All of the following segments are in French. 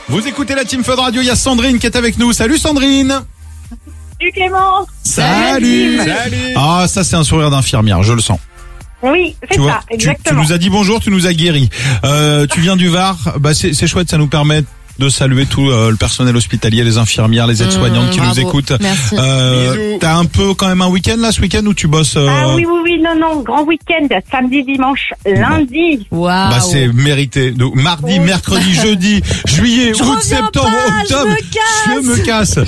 Vous écoutez la Team Fun Radio, il y a Sandrine qui est avec nous. Salut Sandrine. Salut Clément. Salut. Ah, ça c'est un sourire d'infirmière, je le sens. Oui, c'est Tu vois, ça, tu exactement. nous as dit bonjour, tu nous as guéri. Tu viens du Var, bah c'est chouette, ça nous permet de saluer tout le personnel hospitalier, les infirmières, les aides-soignantes qui nous bravo. écoutent. Merci. T'as un peu quand même un week-end là, ce week-end où tu bosses Ah oui, non, grand week-end, samedi, dimanche, lundi. Waouh. Bah c'est mérité. Donc, mardi, mercredi, jeudi, juillet, Je août, reviens septembre, pas, octobre. Je me casse.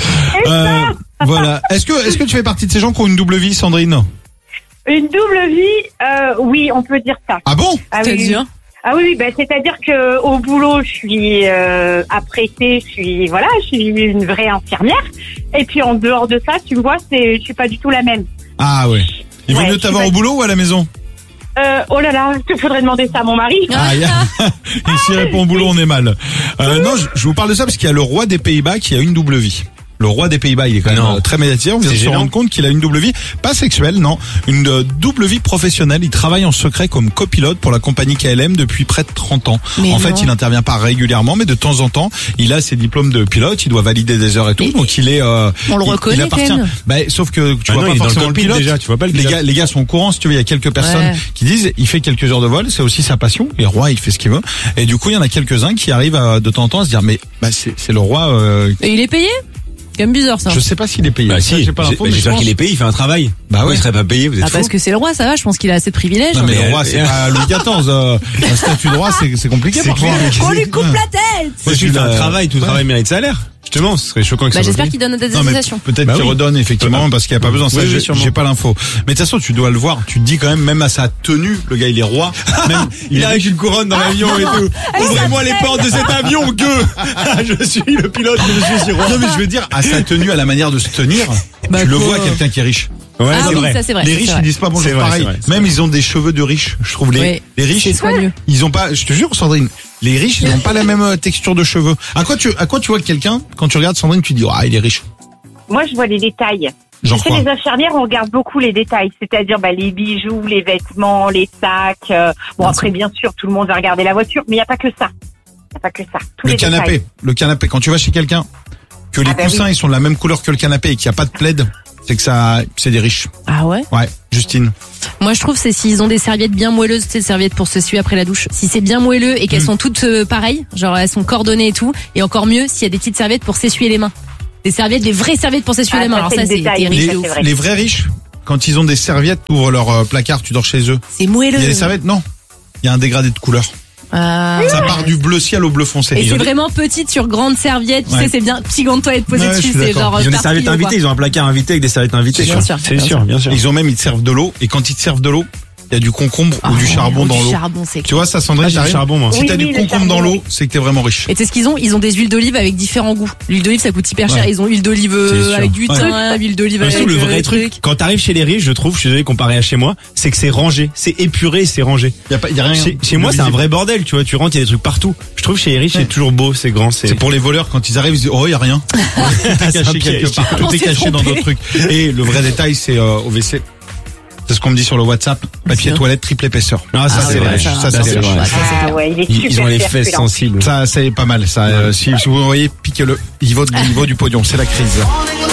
Voilà. Est-ce que tu fais partie de ces gens qui ont une double vie, Sandrine? Une double vie, oui, on peut dire ça. Ah bon? Ah C'est oui, dur. Ah oui, bah, c'est-à-dire que au boulot, je suis apprêtée, je suis une vraie infirmière. Et puis en dehors de ça, tu me vois, je suis pas du tout la même. Ah ouais. Il vaut Ouais, mieux je t'avoir suis au boulot ou à la maison? Oh là là, il faudrait demander ça à mon mari. Ah, il s'y répond au boulot, on est mal. Non, je vous parle de ça parce qu'il y a le roi des Pays-Bas qui a une double vie. Le roi des Pays-Bas, il est quand même très médiatisé. On vient de se rendre compte qu'il a une double vie, pas sexuelle, non, une double vie professionnelle. Il travaille en secret comme copilote pour la compagnie KLM depuis près de 30 ans. Mais en fait, non. il n'intervient pas régulièrement, mais de temps en temps, il a ses diplômes de pilote, il doit valider des heures et tout, donc il est. On le il reconnaît appartient. quand même. Bah, sauf que tu vois non, pas il est dans forcément le le cockpit pilote. déjà, tu vois pas le les pilote. gars sont au courant. Si tu veux, il y a quelques personnes Ouais. qui disent, il fait quelques heures de vol, c'est aussi sa passion. Et roi, il fait ce qu'il veut. Et du coup, il y en a quelques-uns qui arrivent de temps en temps à se dire, mais bah c'est le roi. Et il est payé? C'est quand même bizarre ça. Je sais pas s'il est payé. Bah Ça, si, j'ai pas l'info, mais je j'espère pense. qu'il est payé, il fait un travail. Bah Pourquoi ouais. il serait pas payé, vous êtes Ah, parce fous. que c'est le roi, ça va, je pense qu'il a assez de privilèges. Non mais Mais le roi, c'est pas Louis XIV. Un statut de roi, c'est compliqué. C'est parfois. clair. On lui coupe la tête! Moi, je fais un travail, tout travail mérite salaire. Justement, ce serait choquant que Bah, ça soit j'espère payé. qu'il donne des Non mais associations. peut-être Bah qu'il oui. redonne effectivement parce qu'il n'y a pas besoin. Ça, Oui, oui, j'ai sûrement. pas l'info. Mais de toute façon, tu dois le voir. Tu te dis quand même à sa tenue, le gars il est roi. Même, Il arrive avec une couronne dans l'avion et tout. Ouvrez-moi les portes de cet avion, que je suis le pilote, je suis roi. Non mais je veux dire à sa tenue, à la manière de se tenir. Bah, tu le quoi. vois quelqu'un qui est riche. Ouais, Ah c'est oui, vrai. ça c'est vrai. Les c'est riches vrai. ils disent pas bonjour C'est vrai, pareil. c'est vrai, c'est Même ils ont des cheveux de riches. Je trouve Oui. les riches. C'est soigneux. Ils ont pas, je te jure Sandrine, les riches ils ont pas la même texture de cheveux. À quoi tu vois quelqu'un quand tu regardes Sandrine, tu dis ah il est riche. Moi, je vois les détails. Genre Tu sais, quoi? les infirmières, on regarde beaucoup les détails, c'est-à-dire les bijoux, les vêtements, les sacs. Bon, après, bien sûr, tout le monde va regarder la voiture, mais il n'y a pas que ça. Il n'y a pas que ça. Tous Le les canapé, quand tu vas chez quelqu'un, que les Ah bah coussins oui. ils sont de la même couleur que le canapé et qu'il n'y a pas de plaid, c'est que c'est des riches. Ah ouais? Ouais, Justine. Moi, je trouve c'est s'ils ont des serviettes bien moelleuses, tu sais, serviettes pour s'essuyer après la douche. Si c'est bien moelleux et qu'elles sont toutes pareilles, genre elles sont coordonnées et tout, et encore mieux s'il y a des petites serviettes pour s'essuyer les mains. Des vraies serviettes pour s'essuyer Ah, les mains. ça, Alors c'est ça, le c'est détail, terrible. oui, Les, ça, c'est vrai. les vrais riches, quand ils ont des serviettes, ouvrent leur placard, tu dors chez eux. C'est moelleux. Il y a des serviettes, non. Il y a un dégradé de couleur. Ah. Ça part du bleu ciel au bleu foncé. Et Ils c'est ont des- vraiment petite sur grande serviette, tu Ouais. sais, c'est bien petit gant de toilette posé Ouais, je dessus, suis c'est d'accord. genre Ils ont des par serviettes trio, invitées, quoi. ils ont un placard invité avec des serviettes invitées. Bien sûr, C'est bien sûr, bien sûr. Ils ont même, ils te servent de l'eau, et quand ils te servent de l'eau, il y a du concombre ou du charbon dans Du l'eau. charbon, c'est Tu vois ça, Sandrine, Ah, j'ai du t'arrives. charbon, moi. Si Oui, t'as du le concombre charbon, dans l'eau, oui. c'est que t'es vraiment riche. Et tu sais ce qu'ils ont? Ils ont des huiles d'olive avec différents goûts. L'huile d'olive, ça coûte hyper cher. Ouais. Ils ont huile d'olive C'est sûr. avec du thym, huile d'olive Mais avec surtout, le vrai des truc, trucs. quand t'arrives chez les riches, je trouve, je suis désolé comparé à chez moi, c'est que c'est rangé, c'est épuré, c'est rangé. Il y a rien. Chez moi, c'est un vrai bordel, tu vois, tu rentres, il y a des trucs partout. Je trouve chez les riches, c'est toujours beau, c'est grand, C'est pour les voleurs, quand ils arrivent, ils disent, oh, il y a rien. Tout est C'est un caché quelque piège. part. On Tout est s'est caché dans trompé. d'autres trucs. Et le vrai détail, c'est au WC. C'est ce qu'on me dit sur le WhatsApp. Papier Bien. toilette triple épaisseur. Ah, ça, c'est ouais, vrai. ça, Ça, Ça, c'est c'est vrai. vrai. Ah ouais, il est super Ils ont les fair, fesses celui-là. sensibles. Ça, c'est pas mal. Ça, si vous voyez, piquez-le. Il vaut du pognon. C'est la crise.